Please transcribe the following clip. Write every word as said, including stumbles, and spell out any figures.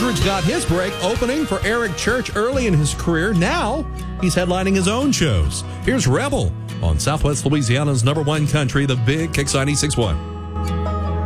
Eldridge got his break opening for Eric Church early in his career. Now he's headlining his own shows. Here's Rebel on Southwest Louisiana's number one country, the Big Kicks ninety-six point one.